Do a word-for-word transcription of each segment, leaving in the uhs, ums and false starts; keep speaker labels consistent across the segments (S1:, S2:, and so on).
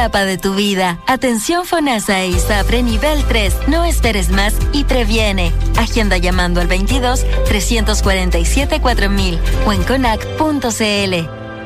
S1: etapa de tu vida. Atención FONASA e ISAPRE nivel tres. No esperes más y previene. Agenda llamando al veintidós, trescientos cuarenta y siete, cuatro mil o en conac punto c l.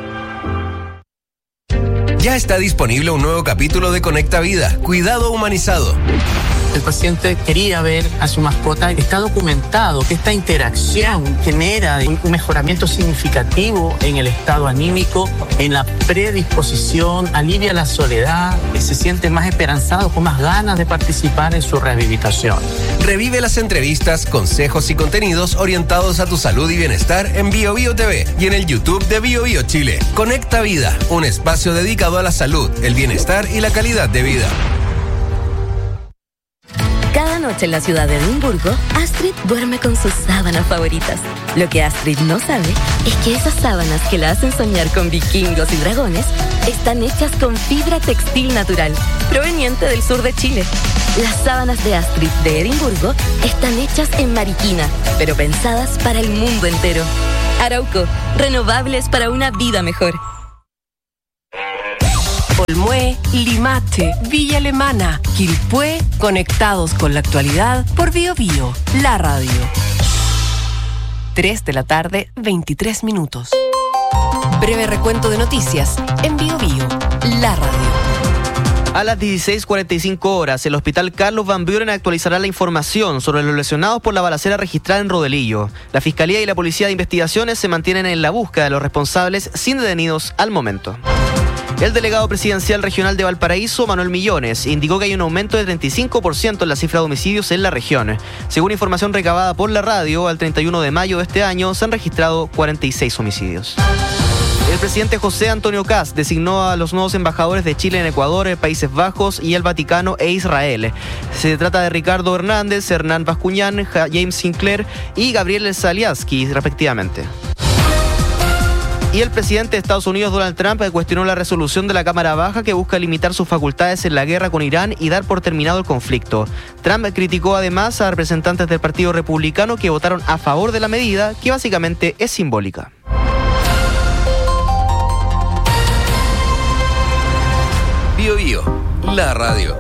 S2: Ya está disponible un nuevo capítulo de Conecta Vida, Cuidado Humanizado.
S3: El paciente quería ver a su mascota. Está documentado que esta interacción genera un mejoramiento significativo en el estado anímico, en la predisposición, alivia la soledad, se siente más esperanzado, con más ganas de participar en su rehabilitación.
S2: Revive las entrevistas, consejos y contenidos orientados a tu salud y bienestar en Bio Bio T V y en el YouTube de Bio Bio Chile. Conecta Vida, un espacio dedicado a la salud, el bienestar y la calidad de vida.
S1: Cada noche en la ciudad de Edimburgo, Astrid duerme con sus sábanas favoritas. Lo que Astrid no sabe es que esas sábanas que la hacen soñar con vikingos y dragones están hechas con fibra textil natural, proveniente del sur de Chile. Las sábanas de Astrid de Edimburgo están hechas en Mariquina, pero pensadas para el mundo entero. Arauco, renovables para una vida mejor.
S4: Olmué, Limache, Villa Alemana, Quilpué, conectados con la actualidad por Bio Bio, la radio. tres de la tarde, veintitrés minutos. Breve recuento de noticias en Bio Bio, la radio.
S5: A las dieciséis cuarenta y cinco horas, el Hospital Carlos Van Buren actualizará la información sobre los lesionados por la balacera registrada en Rodelillo. La Fiscalía y la Policía de Investigaciones se mantienen en la búsqueda de los responsables sin detenidos al momento. El delegado presidencial regional de Valparaíso, Manuel Millones, indicó que hay un aumento de treinta y cinco por ciento en la cifra de homicidios en la región. Según información recabada por la radio, al treinta y uno de mayo de este año se han registrado cuarenta y seis homicidios. El presidente José Antonio Kast designó a los nuevos embajadores de Chile en Ecuador, Países Bajos y el Vaticano e Israel. Se trata de Ricardo Hernández, Hernán Bascuñán, James Sinclair y Gabriel Zaliaski, respectivamente. Y el presidente de Estados Unidos, Donald Trump, cuestionó la resolución de la Cámara Baja que busca limitar sus facultades en la guerra con Irán y dar por terminado el conflicto. Trump criticó además a representantes del Partido Republicano que votaron a favor de la medida, que básicamente es simbólica.
S2: Bio Bio, la radio.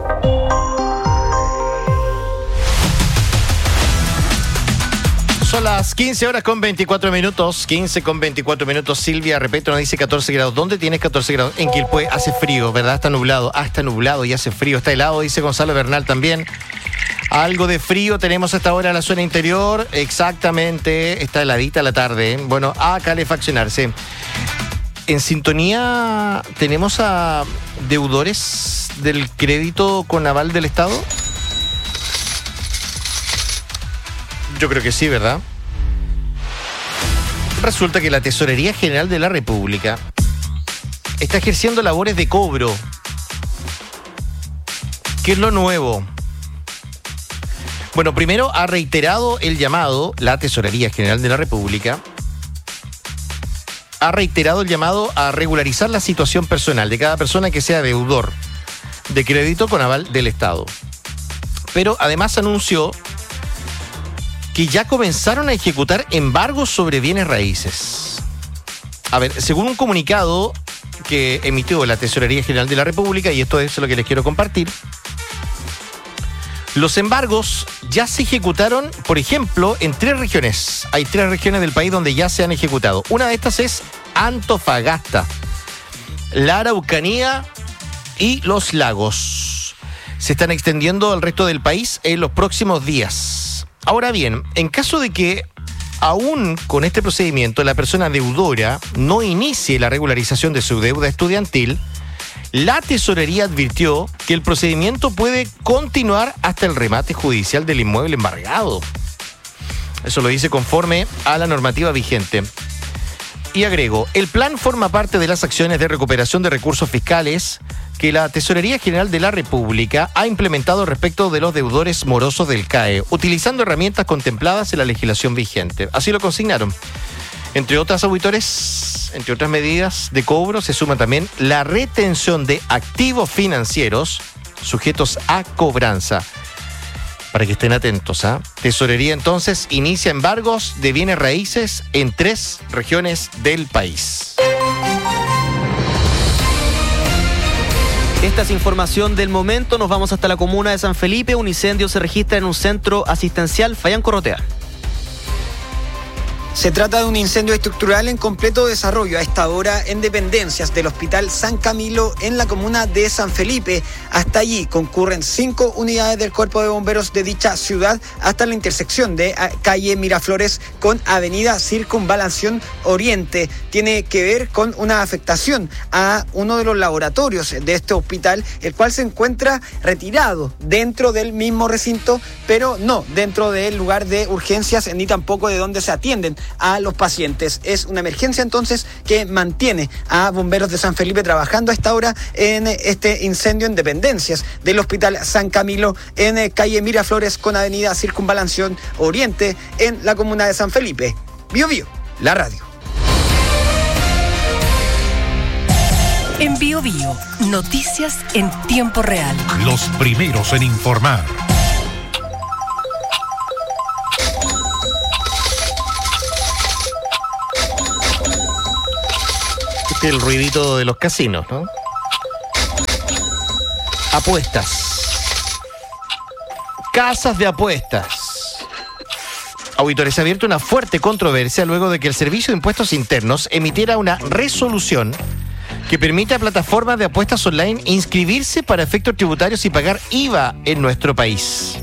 S6: Son las quince horas con veinticuatro minutos, quince con veinticuatro minutos. Silvia, repito, nos dice catorce grados. ¿Dónde tienes catorce grados? En Quilpué. Hace frío, ¿verdad? Está nublado. Ah, está nublado y hace frío. Está helado, dice Gonzalo Bernal también. Algo de frío tenemos hasta ahora en la zona interior. Exactamente, está heladita la tarde. Bueno, a calefaccionarse. En sintonía tenemos a deudores del crédito con aval del Estado. Yo creo que sí, ¿verdad? Resulta que la Tesorería General de la República está ejerciendo labores de cobro. ¿Qué es lo nuevo? Bueno, primero ha reiterado el llamado, la Tesorería General de la República, ha reiterado el llamado a regularizar la situación personal de cada persona que sea deudor de crédito con aval del Estado. Pero además anunció que ya comenzaron a ejecutar embargos sobre bienes raíces. A ver, según un comunicado que emitió la Tesorería General de la República, y esto es lo que les quiero compartir, los embargos ya se ejecutaron, por ejemplo, en tres regiones. Hay tres regiones del país donde ya se han ejecutado. Una de estas es Antofagasta, la Araucanía y los Lagos. Se están extendiendo al resto del país en los próximos días. Ahora bien, en caso de que aún con este procedimiento la persona deudora no inicie la regularización de su deuda estudiantil, la Tesorería advirtió que el procedimiento puede continuar hasta el remate judicial del inmueble embargado. Eso lo dice conforme a la normativa vigente. Y agrego, el plan forma parte de las acciones de recuperación de recursos fiscales que la Tesorería General de la República ha implementado respecto de los deudores morosos del C A E, utilizando herramientas contempladas en la legislación vigente. Así lo consignaron. Entre otras auditores, entre otras medidas de cobro, se suma también la retención de activos financieros sujetos a cobranza. Para que estén atentos, ¿ah? ¿eh? Tesorería entonces inicia embargos de bienes raíces en tres regiones del país.
S5: Esta es información del momento. Nos vamos hasta la comuna de San Felipe. Un incendio se registra en un centro asistencial. Fabián Corrotea.
S7: Se trata de un incendio estructural en completo desarrollo a esta hora en dependencias del Hospital San Camilo en la comuna de San Felipe. Hasta allí concurren cinco unidades del Cuerpo de Bomberos de dicha ciudad hasta la intersección de calle Miraflores con avenida Circunvalación Oriente. Tiene que ver con una afectación a uno de los laboratorios de este hospital, el cual se encuentra retirado dentro del mismo recinto, pero no dentro del lugar de urgencias ni tampoco de donde se atienden a los pacientes. Es una emergencia entonces que mantiene a bomberos de San Felipe trabajando a esta hora en este incendio en dependencias del Hospital San Camilo en calle Miraflores con avenida Circunvalación Oriente en la comuna de San Felipe. Bio Bio, la radio.
S4: En Bio Bio, noticias en tiempo real.
S8: Los primeros en informar.
S6: El ruidito de los casinos, ¿no? Apuestas. Casas de apuestas. Auditores, ha abierto una fuerte controversia luego de que el Servicio de Impuestos Internos emitiera una resolución que permite a plataformas de apuestas online inscribirse para efectos tributarios y pagar I V A en nuestro país.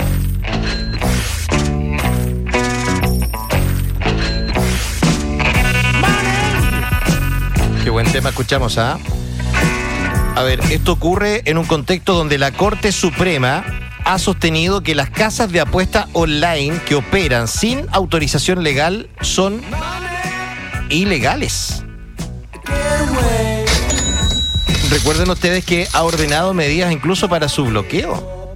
S6: Qué buen tema escuchamos, ¿ah? A ver, esto ocurre en un contexto donde la Corte Suprema ha sostenido que las casas de apuesta online que operan sin autorización legal son ilegales. Recuerden ustedes que ha ordenado medidas incluso para su bloqueo.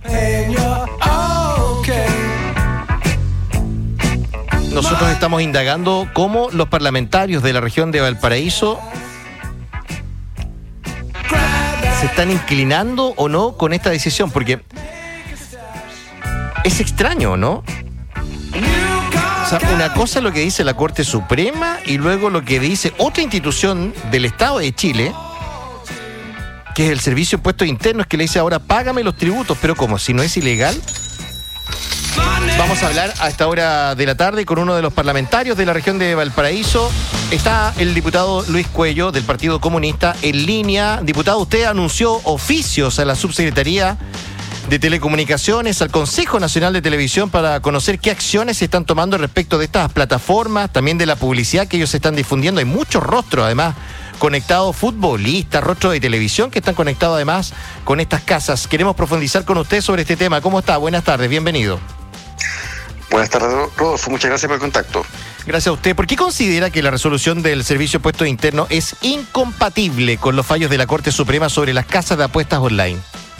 S6: Nosotros estamos indagando cómo los parlamentarios de la región de Valparaíso se están inclinando o no con esta decisión, porque es extraño, ¿no? O sea, una cosa es lo que dice la Corte Suprema y luego lo que dice otra institución del Estado de Chile, que es el Servicio de Impuestos Internos, que le dice ahora págame los tributos, pero ¿cómo? Si no es ilegal. Vamos a hablar a esta hora de la tarde con uno de los parlamentarios de la región de Valparaíso. Está el diputado Luis Cuello del Partido Comunista en línea. Diputado, usted anunció oficios a la Subsecretaría de Telecomunicaciones, al Consejo Nacional de Televisión, para conocer qué acciones se están tomando respecto de estas plataformas, también de la publicidad que ellos están difundiendo. Hay muchos rostros, además, conectados, futbolistas, rostros de televisión que están conectados además con estas casas. Queremos profundizar con usted sobre este tema. ¿Cómo está? Buenas tardes, bienvenido.
S9: Buenas tardes, Rodolfo. Muchas gracias por el contacto.
S6: Gracias a usted. ¿Por qué considera que la resolución del Servicio de Impuestos Internos es incompatible con los fallos de la Corte Suprema sobre las casas de apuestas online?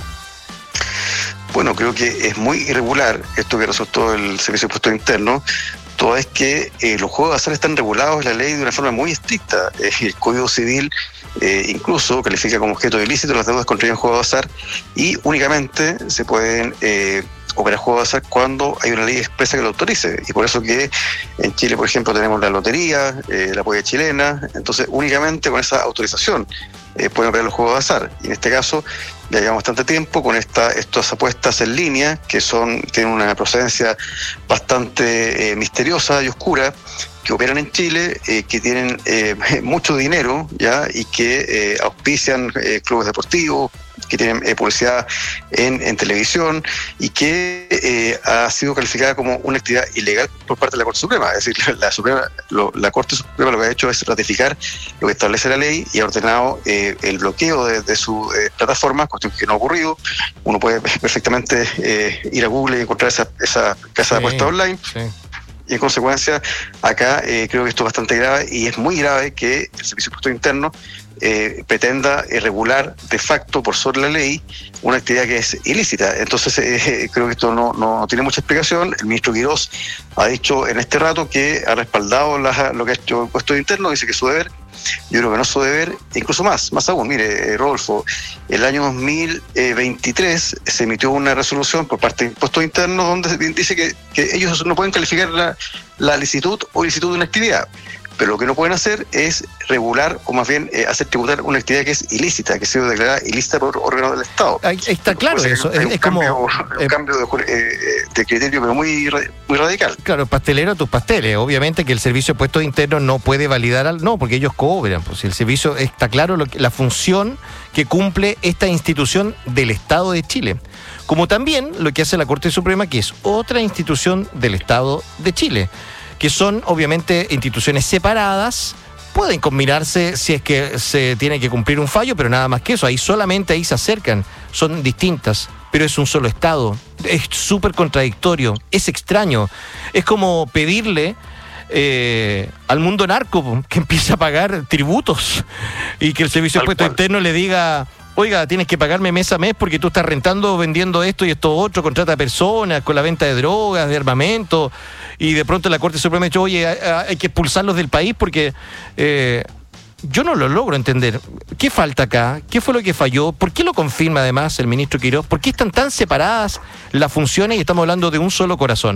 S9: Bueno, creo que es muy irregular esto que resultó el Servicio de Impuestos Internos, toda vez que eh, los juegos de azar están regulados en la ley de una forma muy estricta. Eh, el Código Civil eh, incluso califica como objeto ilícito las deudas contraídas en juegos de azar y únicamente se pueden eh, operar juegos de azar cuando hay una ley expresa que lo autorice. Y por eso que en Chile, por ejemplo, tenemos la lotería, eh, la polla chilena, entonces únicamente con esa autorización eh, pueden operar los juegos de azar. Y en este caso ya llevamos bastante tiempo con esta, estas apuestas en línea que son tienen una procedencia bastante eh, misteriosa y oscura, que operan en Chile, eh, que tienen eh, mucho dinero ya y que eh, auspician eh, clubes deportivos, que tienen eh, publicidad en, en televisión y que eh, ha sido calificada como una actividad ilegal por parte de la Corte Suprema. Es decir, la, la, Suprema, lo, la Corte Suprema lo que ha hecho es ratificar lo que establece la ley y ha ordenado eh, el bloqueo de, de su eh, plataforma, cuestión que no ha ocurrido. Uno puede perfectamente eh, ir a Google y encontrar esa, esa casa de
S6: sí,
S9: apuesta online.
S6: Sí.
S9: Y en consecuencia, acá eh, creo que esto es bastante grave y es muy grave que el Servicio de Impuestos Internos eh, pretenda eh, regular de facto por sobre la ley una actividad que es ilícita. Entonces eh, creo que esto no, no tiene mucha explicación. El ministro Quirós ha dicho en este rato que ha respaldado la, lo que ha hecho el Impuestos Internos, dice que es su deber. Yo creo que no es su deber, incluso más, más aún. Mire, Rodolfo, el año dos mil veintitrés se emitió una resolución por parte de Impuestos Internos donde dice que, que ellos no pueden calificar la, la licitud o ilicitud de una actividad. pero lo que no pueden hacer es regular o más bien eh, hacer tributar una actividad que es ilícita, que ha sido declarada ilícita por órganos del Estado.
S6: Ahí está claro
S9: pues,
S6: eso.
S9: Hay
S6: Es,
S9: un
S6: es
S9: cambio,
S6: como
S9: un
S6: eh,
S9: cambio de, eh, de criterio, pero muy, muy radical.
S6: Claro, pastelero a tus pasteles. Obviamente que el servicio de puestos internos no puede validar al... No, porque ellos cobran. Pues el servicio, está claro lo que, la función que cumple esta institución del Estado de Chile. Como también lo que hace la Corte Suprema, que es otra institución del Estado de Chile, que son obviamente instituciones separadas. Pueden combinarse si es que se tiene que cumplir un fallo, pero nada más que eso. Ahí solamente ahí se acercan. Son distintas, pero es un solo Estado. Es súper contradictorio, es extraño. Es como pedirle eh, al mundo narco que empiece a pagar tributos y que el Servicio de Impuestos Internos le diga: oiga, tienes que pagarme mes a mes porque tú estás rentando, vendiendo esto y esto otro, contrata personas con la venta de drogas, de armamento, y de pronto la Corte Suprema ha dicho: oye, hay que expulsarlos del país porque eh, yo no lo logro entender. ¿Qué falta acá? ¿Qué fue lo que falló? ¿Por qué lo confirma además el ministro Quirós? ¿Por qué están tan separadas las funciones y estamos hablando de un solo corazón?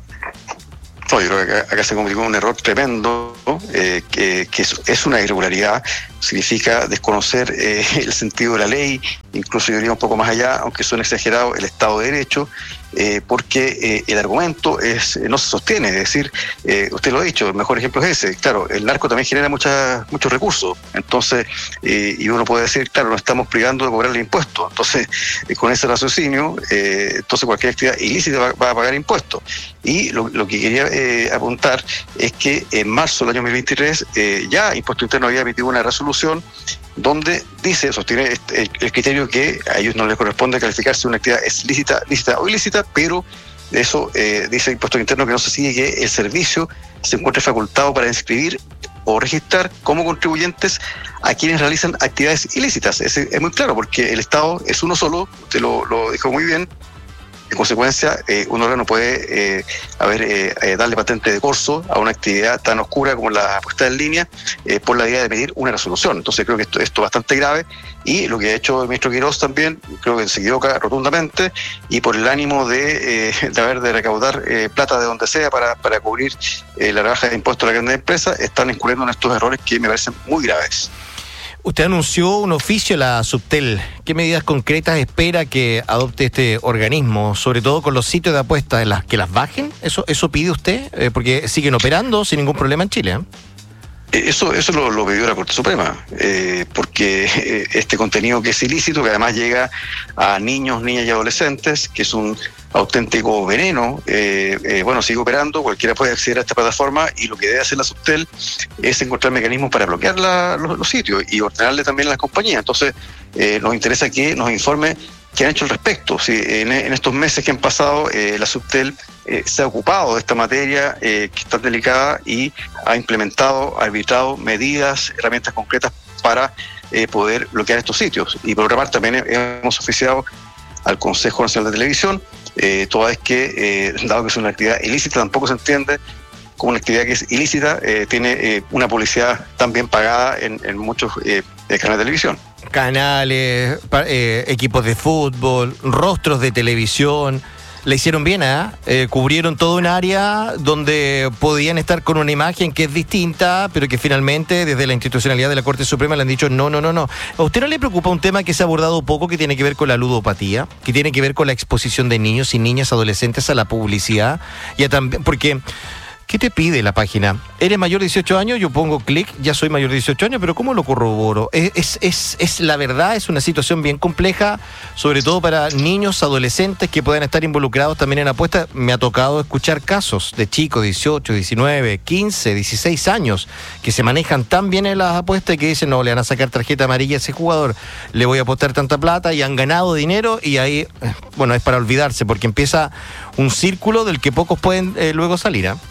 S9: No, yo creo que acá, acá se cometió un error tremendo, eh, que, que es, es una irregularidad, significa desconocer eh, el sentido de la ley, incluso yo diría un poco más allá, aunque suene exagerado, el Estado de Derecho, eh, porque eh, el argumento es no se sostiene, es decir, eh, usted lo ha dicho, el mejor ejemplo es ese, claro, el narco también genera muchas, muchos recursos, entonces, eh, y uno puede decir, claro, nos estamos privando de cobrarle impuestos, entonces, eh, con ese raciocinio, eh, entonces cualquier actividad ilícita va, va a pagar impuestos, y lo, lo que quería eh, apuntar es que en marzo del año dos mil veintitrés eh, ya Impuesto Interno había emitido una resolución donde dice, sostiene el, el criterio que a ellos no les corresponde calificar si una actividad es lícita, lícita o ilícita, pero de eso eh, dice el Impuesto Interno que no se sigue que el servicio se encuentre facultado para inscribir o registrar como contribuyentes a quienes realizan actividades ilícitas. Es, es muy claro, porque el Estado es uno solo, usted lo, lo dijo muy bien. En consecuencia, eh, un órgano puede eh, a ver, eh, eh, darle patente de corso a una actividad tan oscura como la puesta en línea eh, por la idea de emitir una resolución. Entonces creo que esto, esto es bastante grave, y lo que ha hecho el ministro Quirós también, creo que se equivoca rotundamente, y por el ánimo de, eh, de haber de recaudar eh, plata de donde sea para, para cubrir eh, la rebaja de impuestos a la grandes empresas, están incurriendo en estos errores que me parecen muy graves.
S6: Usted anunció un oficio a la Subtel. ¿Qué medidas concretas espera que adopte este organismo? Sobre todo con los sitios de apuestas, ¿en las que las bajen? ¿Eso eso pide usted? Eh, porque siguen operando sin ningún problema en Chile, ¿eh?
S9: Eso, eso lo, lo pidió la Corte Suprema, eh, porque eh, este contenido que es ilícito, que además llega a niños, niñas y adolescentes, que es un auténtico veneno, eh, eh, bueno, sigue operando, cualquiera puede acceder a esta plataforma, y lo que debe hacer la Subtel es encontrar mecanismos para bloquear la, los, los sitios y ordenarle también a las compañías. Entonces, eh, nos interesa que nos informe qué han hecho al respecto. Sí, en, en estos meses que han pasado, eh, la Subtel eh, se ha ocupado de esta materia eh, que es tan delicada, y ha implementado, ha arbitrado medidas, herramientas concretas para eh, poder bloquear estos sitios. Y por otra parte también hemos oficiado al Consejo Nacional de Televisión, eh, toda vez que, eh, dado que es una actividad ilícita, tampoco se entiende como una actividad que es ilícita, eh, tiene eh, una publicidad tan bien pagada en, en muchos eh, canales de televisión.
S6: Canales, eh, equipos de fútbol, rostros de televisión. Le hicieron bien, ¿eh? ¿eh? Cubrieron todo un área donde podían estar con una imagen que es distinta, pero que finalmente desde la institucionalidad de la Corte Suprema le han dicho no, no, no, no. ¿A usted no le preocupa un tema que se ha abordado poco, que tiene que ver con la ludopatía, que tiene que ver con la exposición de niños y niñas adolescentes a la publicidad? Y a también, porque ¿qué te pide la página? ¿Eres mayor de dieciocho años? Yo pongo clic, ya soy mayor de dieciocho años, pero ¿cómo lo corroboro? Es, es, es, es la verdad, es una situación bien compleja, sobre todo para niños, adolescentes que puedan estar involucrados también en apuestas. Me ha tocado escuchar casos de chicos de dieciocho, diecinueve, quince, dieciséis años que se manejan tan bien en las apuestas y que dicen, no, le van a sacar tarjeta amarilla a ese jugador, le voy a apostar tanta plata, y han ganado dinero, y ahí, bueno, es para olvidarse, porque empieza un círculo del que pocos pueden eh, luego salir, ¿eh?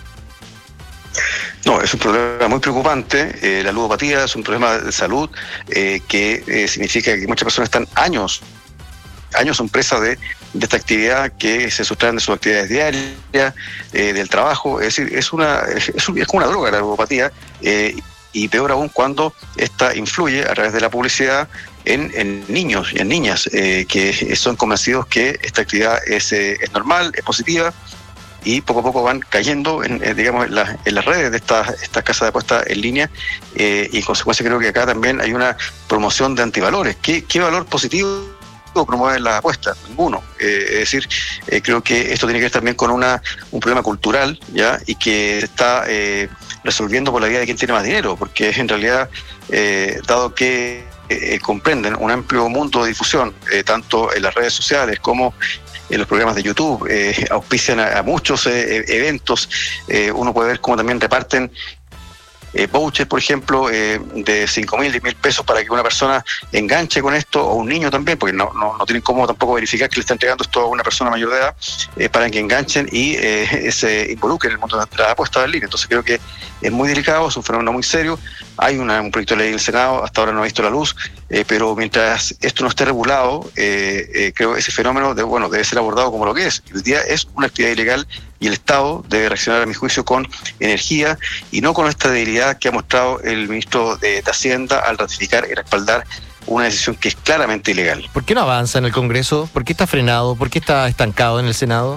S9: No, es un problema muy preocupante. Eh, la ludopatía es un problema de salud eh, que eh, significa que muchas personas están años, años son presas de, de esta actividad, que se sustraen de sus actividades diarias, eh, del trabajo. Es decir, es una es, es como una droga la ludopatía, eh, y peor aún cuando esta influye a través de la publicidad en, en niños y en niñas eh, que son convencidos que esta actividad es, eh, es normal, es positiva, y poco a poco van cayendo en, eh, digamos, en, la, en las redes de estas estas casas de apuestas en línea, eh, y en consecuencia creo que acá también hay una promoción de antivalores. ¿Qué, qué valor positivo promueven las apuestas? Ninguno. Eh, es decir, eh, creo que esto tiene que ver también con una un problema cultural, ya, y que se está eh, resolviendo por la vía de quien tiene más dinero, porque en realidad, eh, dado que eh, comprenden un amplio mundo de difusión, eh, tanto en las redes sociales como en los programas de YouTube, eh, auspician a, a muchos eh, eventos, eh, uno puede ver cómo también reparten Eh, vouchers, por ejemplo, eh, de cinco mil, diez mil pesos para que una persona enganche con esto, o un niño también, porque no, no, no tienen cómo tampoco verificar que le está entregando esto a una persona mayor de edad, eh, para que enganchen y eh, se involucren en el mundo de la apuesta en línea. Entonces creo que es muy delicado, es un fenómeno muy serio. Hay una, un proyecto de ley en el Senado, hasta ahora no ha visto la luz, eh, pero mientras esto no esté regulado, eh, eh, creo que ese fenómeno de, bueno, debe ser abordado como lo que es. Hoy día es una actividad ilegal y el Estado debe reaccionar, a mi juicio, con energía y no con esta debilidad que ha mostrado el ministro de, de Hacienda al ratificar y respaldar una decisión que es claramente ilegal.
S6: ¿Por qué no avanza en el Congreso? ¿Por qué está frenado? ¿Por qué está estancado en el Senado?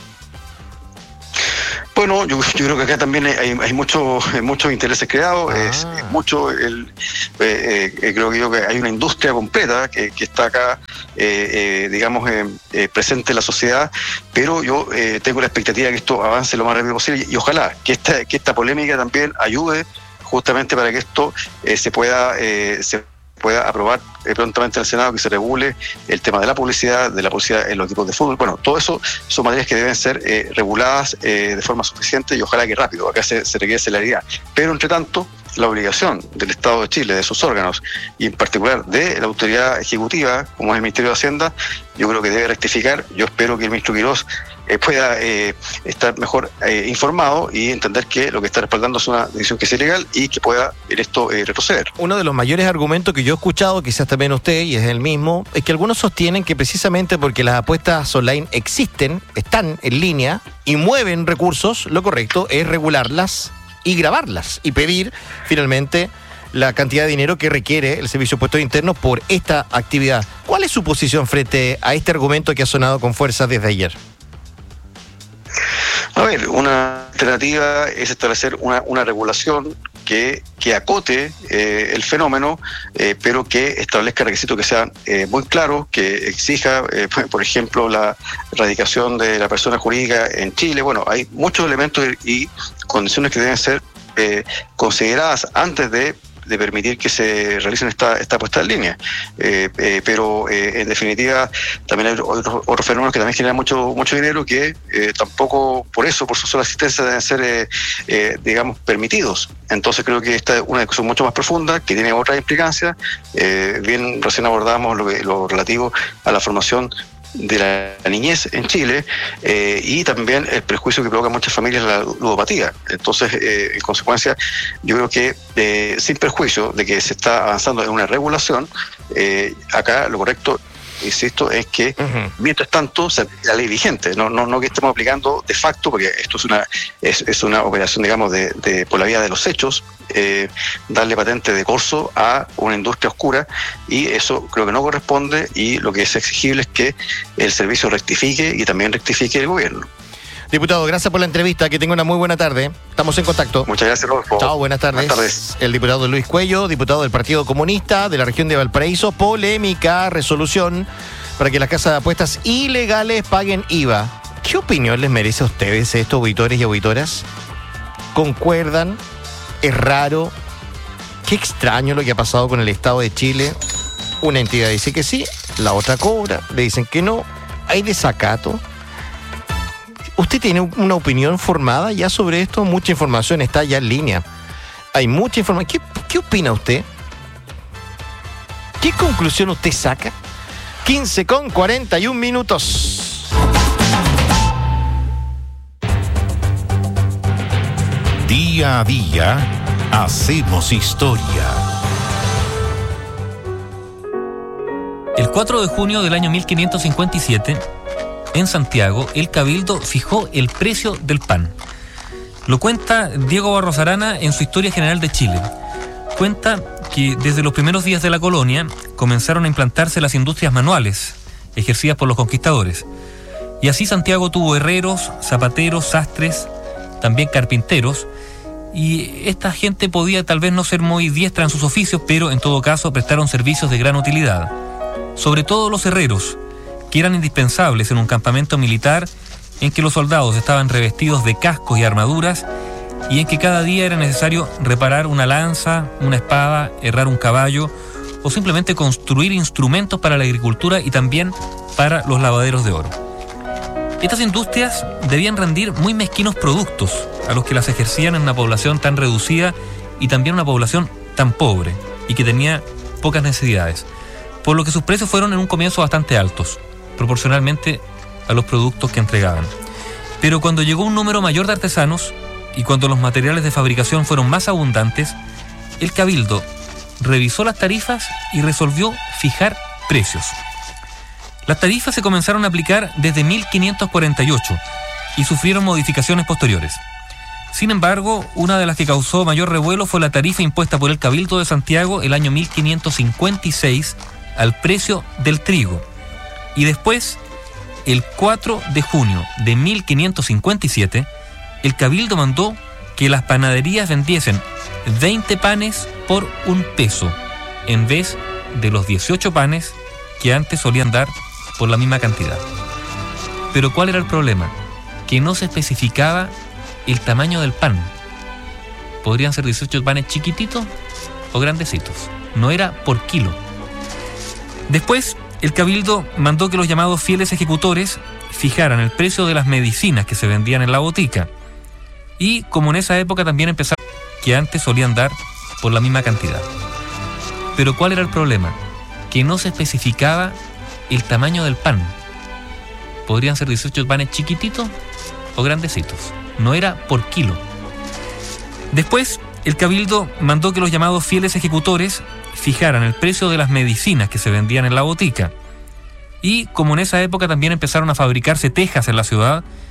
S9: Bueno, yo, yo creo que acá también hay, hay muchos muchos intereses creados, ah. es, es mucho, el, eh, eh, creo que, yo que hay una industria completa que, que está acá, eh, eh, digamos, eh, eh, presente en la sociedad, pero yo eh, tengo la expectativa de que esto avance lo más rápido posible y, y ojalá que esta, que esta polémica también ayude justamente para que esto eh, se pueda eh, se pueda aprobar eh, prontamente en el Senado, que se regule el tema de la publicidad, de la publicidad en los equipos de fútbol. Bueno, todo eso son materias que deben ser eh, reguladas eh, de forma suficiente y ojalá que rápido. Acá se, se requiere celeridad. Pero, entre tanto, la obligación del Estado de Chile, de sus órganos, y en particular de la autoridad ejecutiva, como es el Ministerio de Hacienda, yo creo que debe rectificar. Yo espero que el ministro Quirós eh, pueda eh, estar mejor eh, informado y entender que lo que está respaldando es una decisión que es ilegal y que pueda en esto eh, retroceder.
S6: Uno de los mayores argumentos que yo he escuchado, quizás también usted, y es el mismo, es que algunos sostienen que precisamente porque las apuestas online existen, están en línea y mueven recursos, lo correcto es regularlas y grabarlas y pedir finalmente la cantidad de dinero que requiere el Servicio de Impuestos Internos por esta actividad. ¿Cuál es su posición frente a este argumento que ha sonado con fuerza desde ayer?
S9: A ver, una alternativa es establecer una, una regulación que, que acote eh, el fenómeno, eh, pero que establezca requisitos que sean eh, muy claros, que exija, eh, por ejemplo, la radicación de la persona jurídica en Chile. Bueno, hay muchos elementos y condiciones que deben ser eh, consideradas antes de de permitir que se realicen esta, esta puesta en línea. Eh, eh, pero eh, en definitiva también hay otros, otros fenómenos que también generan mucho mucho dinero que eh, tampoco por eso, por su sola existencia, deben ser, eh, eh, digamos, permitidos. Entonces creo que esta es una discusión mucho más profunda, que tiene otras implicancias. Eh, bien, recién abordamos lo, que, lo relativo a la formación de la niñez en Chile, eh, y también el prejuicio que provoca en muchas familias la ludopatía. Entonces, eh, en consecuencia, yo creo que eh, sin perjuicio de que se está avanzando en una regulación, eh, acá lo correcto, insisto, es que uh-huh. mientras tanto se aplique la ley vigente, no, no, no que estemos aplicando de facto, porque esto es una es, es una operación, digamos, de, de por la vía de los hechos, eh, darle patente de corso a una industria oscura, y eso creo que no corresponde, y lo que es exigible es que el servicio rectifique y también rectifique el gobierno.
S6: Diputado, gracias por la entrevista, que tenga una muy buena tarde. Estamos en contacto.
S9: Muchas gracias, Rodolfo.
S6: Chao, buenas tardes.
S9: Buenas tardes.
S6: El diputado Luis Cuello, diputado del Partido Comunista de la región de Valparaíso. Polémica resolución para que las casas de apuestas ilegales paguen I V A. ¿Qué opinión les merece a ustedes esto, auditores y auditoras? ¿Concuerdan? ¿Es raro? Qué extraño lo que ha pasado con el Estado de Chile. Una entidad dice que sí, la otra cobra, le dicen que no. Hay desacato. ¿Usted tiene una opinión formada ya sobre esto? Mucha información está ya en línea. Hay mucha información. ¿Qué, qué opina usted? ¿Qué conclusión usted saca? quince con cuarenta y un minutos.
S8: Día a día, hacemos historia.
S10: El cuatro de junio del año mil quinientos cincuenta y siete... en Santiago, el Cabildo fijó el precio del pan. Lo cuenta Diego Barros Arana en su Historia General de Chile. Cuenta que desde los primeros días de la colonia comenzaron a implantarse las industrias manuales, ejercidas por los conquistadores. Y así Santiago tuvo herreros, zapateros, sastres, también carpinteros, y esta gente podía tal vez no ser muy diestra en sus oficios, pero en todo caso prestaron servicios de gran utilidad. Sobre todo los herreros, que eran indispensables en un campamento militar en que los soldados estaban revestidos de cascos y armaduras y en que cada día era necesario reparar una lanza, una espada, herrar un caballo o simplemente construir instrumentos para la agricultura y también para los lavaderos de oro. Estas industrias debían rendir muy mezquinos productos a los que las ejercían en una población tan reducida y también una población tan pobre y que tenía pocas necesidades, por lo que sus precios fueron en un comienzo bastante altos, proporcionalmente a los productos que entregaban. Pero cuando llegó un número mayor de artesanos y cuando los materiales de fabricación fueron más abundantes, el Cabildo revisó las tarifas y resolvió fijar precios. Las tarifas se comenzaron a aplicar desde mil quinientos cuarenta y ocho y sufrieron modificaciones posteriores. Sin embargo, una de las que causó mayor revuelo fue la tarifa impuesta por el Cabildo de Santiago el año mil quinientos cincuenta y seis al precio del trigo. Y después, el cuatro de junio de mil quinientos cincuenta y siete, el Cabildo mandó que las panaderías vendiesen veinte panes por un peso, en vez de los dieciocho panes que antes solían dar por la misma cantidad. Pero ¿cuál era el problema? Que no se especificaba el tamaño del pan. Podrían ser dieciocho panes chiquititos o grandecitos. No era por kilo. Después, el Cabildo mandó que los llamados fieles ejecutores fijaran el precio de las medicinas que se vendían en la botica. Y como en esa época también empezaron que antes solían dar por la misma cantidad. Pero ¿cuál era el problema? Que no se especificaba el tamaño del pan. Podrían ser dieciocho panes chiquititos o grandecitos. No era por kilo. Después, el Cabildo mandó que los llamados fieles ejecutores fijaran el precio de las medicinas que se vendían en la botica. Y como en esa época también empezaron a fabricarse tejas en la ciudad,